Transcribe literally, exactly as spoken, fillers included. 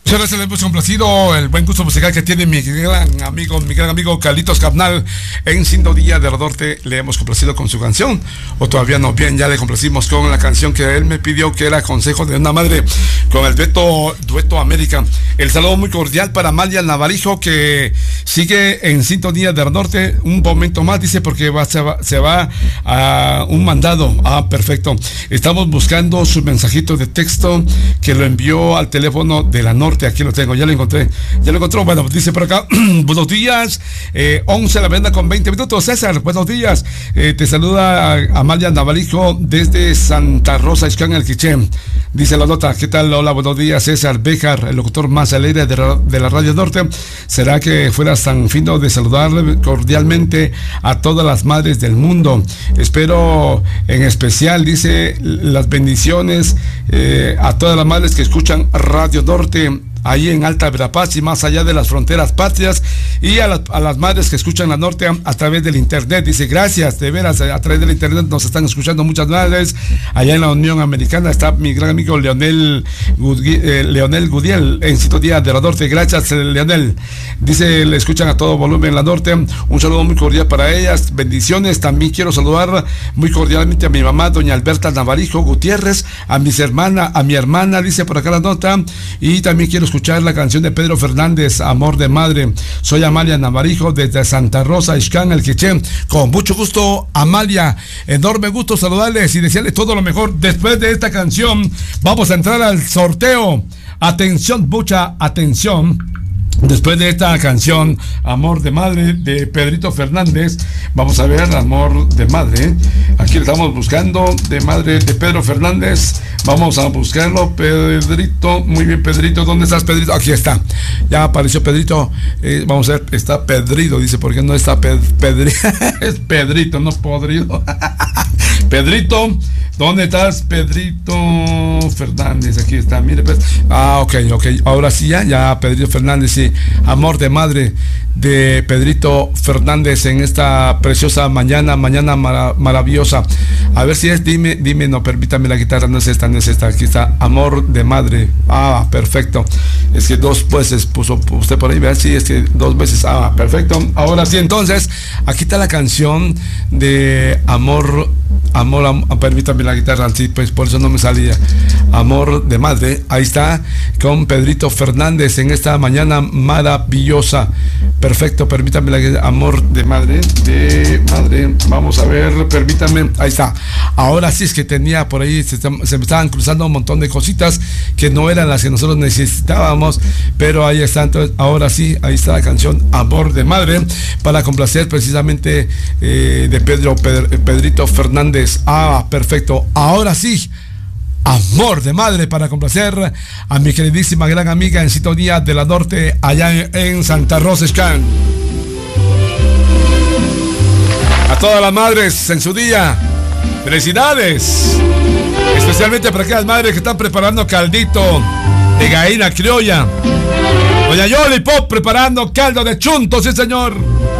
Muchas gracias, le hemos complacido el buen gusto musical que tiene mi gran amigo, mi gran amigo Carlitos Carnal en Sintonía de Norte. Le hemos complacido con su canción, o todavía no, bien, ya le complacimos con la canción que él me pidió, que era Consejo de una Madre, con el dueto, dueto América. El saludo muy cordial para Amalia Navarijo, que sigue en Sintonía de Norte un momento más, dice, porque va, se, va, se va a un mandado. Ah, perfecto. Estamos buscando su mensajito de texto que lo envió al teléfono de la Norte. Aquí lo tengo, ya lo encontré, ya lo encontró. Bueno, dice por acá, buenos días, eh, once de la mañana con veinte minutos. César, buenos días, eh, te saluda Amalia Navarijo desde Santa Rosa, Ixcán, el Quiché. Dice la nota, ¿qué tal? Hola, buenos días, César Béjar, el locutor más alegre de, de la Radio Norte. ¿Será que fueras tan fino de saludar cordialmente a todas las madres del mundo? Espero en especial, dice, las bendiciones eh, a todas las madres que escuchan Radio Norte ahí en Alta Verapaz y más allá de las fronteras patrias, y a, la, a las madres que escuchan la Norte a, a través del internet. Dice, gracias, de veras, a través del internet nos están escuchando muchas madres. Allá en la Unión Americana está mi gran amigo Leonel Gudi, eh, Leonel Gudiel en Sintonía de la Norte. Gracias, Leonel. Dice, le escuchan a todo volumen la Norte. Un saludo muy cordial para ellas, bendiciones. También quiero saludar muy cordialmente a mi mamá, doña Alberta Navarijo Gutiérrez, a mis hermanas, a mi hermana, dice por acá la nota, y también quiero escuchar la canción de Pedro Fernández, Amor de Madre. Soy Amalia Navarijo desde Santa Rosa, Ixcán, el Quiché. Con mucho gusto, Amalia, enorme gusto saludarles y desearles todo lo mejor. Después de esta canción vamos a entrar al sorteo. Atención, mucha atención. Después de esta canción, Amor de Madre, de Pedrito Fernández, vamos a ver Amor de Madre. Aquí lo estamos buscando, de Madre de Pedro Fernández. Vamos a buscarlo, Pedrito. Muy bien, Pedrito, ¿dónde estás, Pedrito? Aquí está, ya apareció Pedrito. Eh, vamos a ver, está Pedrito, dice, ¿por qué no está Ped Pedrito? Es Pedrito, no podrido. Pedrito, ¿dónde estás, Pedrito Fernández? Aquí está, mire, pues. Ah, ok, ok, ahora sí, ya, ya, Pedrito Fernández, sí. Amor de Madre de Pedrito Fernández en esta preciosa mañana, mañana mara, maravillosa. A ver si es, dime, dime, no, permítame, la guitarra no es esta, no es esta, aquí está, Amor de Madre. Ah, perfecto. Es que dos veces puso usted por ahí, ¿verdad? Sí, es que dos veces, ah, perfecto. Ahora sí, entonces, aquí está la canción de Amor, Amor, am, permítame la guitarra, sí, pues por eso no me salía. Amor de Madre, ahí está, con Pedrito Fernández en esta mañana maravillosa. Perfecto, permítame la Amor de Madre, de Madre, vamos a ver, permítame, ahí está. Ahora sí, es que tenía por ahí, se, se me estaban cruzando un montón de cositas que no eran las que nosotros necesitábamos, pero ahí está. Entonces, ahora sí, ahí está la canción Amor de Madre, para complacer precisamente eh, de Pedro, Pedro Pedrito Fernández. Ah, perfecto, ahora sí, Amor de Madre, para complacer a mi queridísima gran amiga en Sintonía de la Norte, allá en, en Santa Rosa, Ixcán. A todas las madres en su día, felicidades, especialmente para aquellas madres que están preparando caldito de gallina criolla. Doña Yoli Pop preparando caldo de chunto, sí señor.